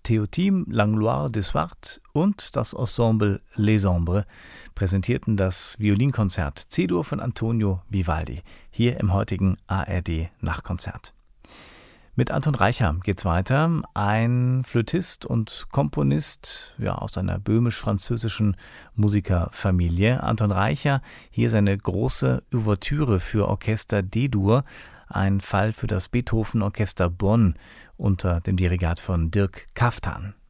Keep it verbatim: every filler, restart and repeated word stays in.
Théotime Langlois de Swart und das Ensemble Les Ombres präsentierten das Violinkonzert C-Dur von Antonio Vivaldi hier im heutigen A R D Nachtkonzert. Mit Anton Reicha geht's weiter, ein Flötist und Komponist ja, aus einer böhmisch-französischen Musikerfamilie. Anton Reicha, hier seine große Ouvertüre für Orchester D-Dur, ein Fall für das Beethoven Orchester Bonn unter dem Dirigat von Dirk Kaftan.